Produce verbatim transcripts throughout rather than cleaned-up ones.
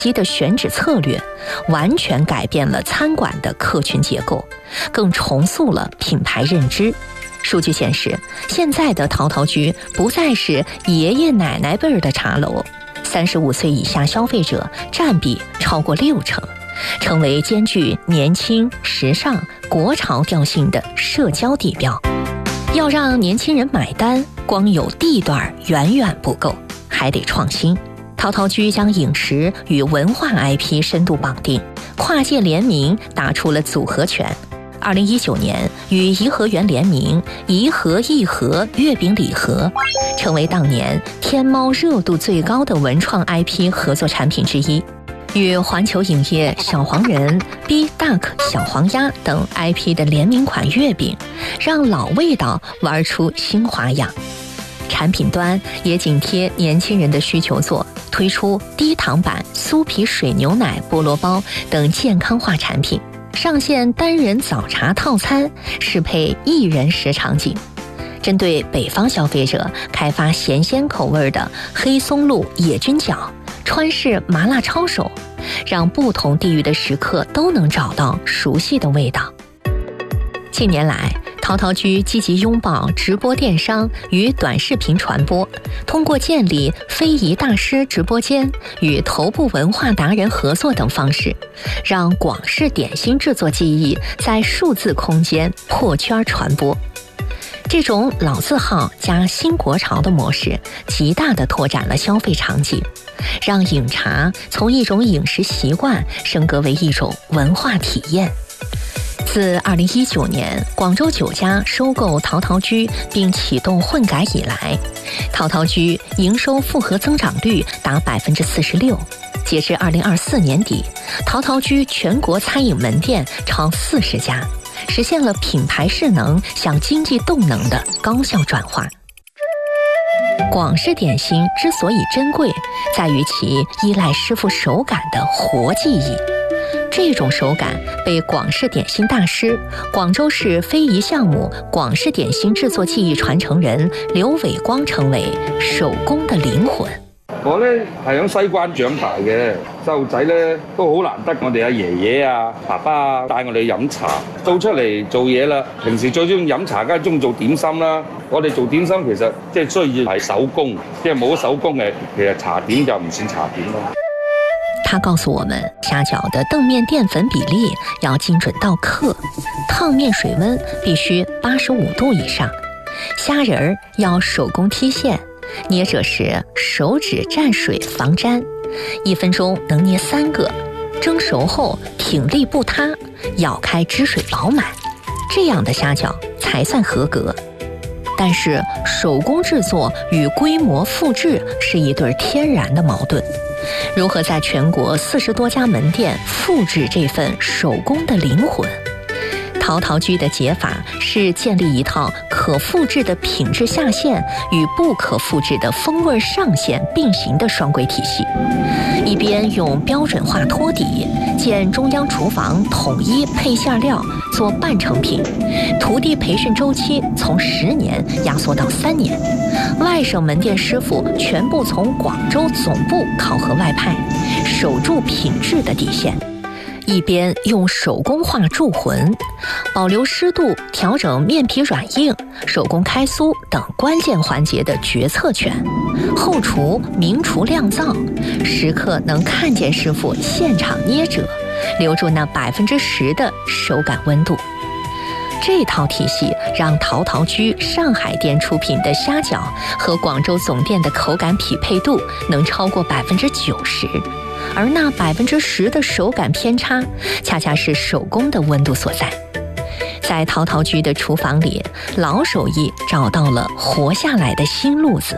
机的选址策略，完全改变了餐馆的客群结构，更重塑了品牌认知。数据显示，现在的陶陶居不再是爷爷奶奶辈儿的茶楼，三十五岁以下消费者占比超过六成，成为兼具年轻、时尚、国潮调性的社交地标。要让年轻人买单，光有地段远远不够，还得创新。陶陶居将饮食与文化 I P 深度绑定，跨界联名打出了组合拳。二零一九年与颐和园联名颐和一盒月饼礼盒，成为当年天猫热度最高的文创 I P 合作产品之一。与环球影业小黄人、B Duck 小黄鸭等 I P 的联名款月饼，让老味道玩出新花样。产品端也紧贴年轻人的需求做，推出低糖版酥皮水牛奶菠萝包等健康化产品，上线单人早茶套餐，适配一人食场景。针对北方消费者，开发咸鲜口味的黑松露野菌饺、川式麻辣抄手，让不同地域的食客都能找到熟悉的味道。近年来，陶陶居积极拥抱直播电商与短视频传播，通过建立非遗大师直播间与头部文化达人合作等方式，让广式点心制作技艺在数字空间破圈传播。这种老字号加新国潮的模式，极大地拓展了消费场景，让饮茶从一种饮食习惯升格为一种文化体验。自二零一九年广州酒家收购陶陶居并启动混改以来，陶陶居营收复合增长率达百分之四十六。截至二零二四年底，陶陶居全国餐饮门店超四十家，实现了品牌势能向经济动能的高效转化。广式点心之所以珍贵，在于其依赖师傅手感的活技艺。这种手感被广式点心大师、广州市非遗项目广式点心制作技艺傳承人劉偉光稱為手工的靈魂。 我咧係響西關長大嘅，細路仔咧都好難得，我哋阿爺爺啊、爸爸啊帶我哋飲茶，到出嚟做嘢啦。平時最中意飲茶，梗係中意做點心啦。我哋做點心其實即係需要係手工，即係冇手工嘅，其實茶點就唔算茶點咯。 他告訴我們，蝦餃的澄面澱粉比例要精準到克，燙面水溫必須八十五度以上，蝦仁兒要手工剔線，捏褶時手指蘸水防粘，一分鐘能捏三個，蒸熟後挺立不塌，咬開汁水飽滿，這樣的蝦餃才算合格。但是手工製作與規模複製是一對天然的矛盾。如何在全國四十多家門店複製這份手工的靈魂？陶陶居的解法是建立一套可複製的品質下限與不可複製的風味上限並行的雙軌體系，一邊用標準化托底，建中央廚房統一配餡料做半成品，徒弟培訓週期從十年壓縮到三年，外省門店師傅全部從廣州總部考核外派，守住品質的底線。一邊用手工化鑄魂，保留濕度，調整面皮軟硬、手工開酥等關鍵環節的決策權。後廚明廚釀造，時刻能看見師傅現場捏褶，留住那百分之十的手感溫度。這套體系讓陶陶居上海店出品的蝦餃和廣州總店的口感匹配度能超過百分之九十。而那百分之十的手感偏差，恰恰是手工的溫度所在。在陶陶居的廚房裡，老手藝找到了活下來的新路子。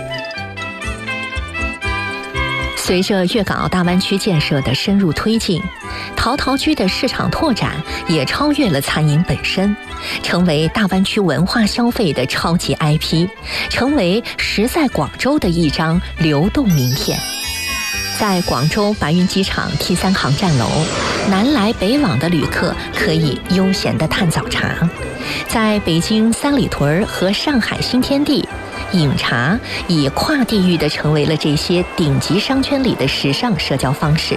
隨着粵港澳大灣區建設的深入推進，陶陶居的市場拓展也超越了餐飲本身，成為大灣區文化消費的超級 I P， 成為實在廣州的一張流動名片。在廣州白雲機場 T 三航站樓，南來北往的旅客可以悠閒地嘆早茶；在北京三里屯和上海新天地， 饮茶已跨地域的成为了这些顶级商圈里的时尚社交方式。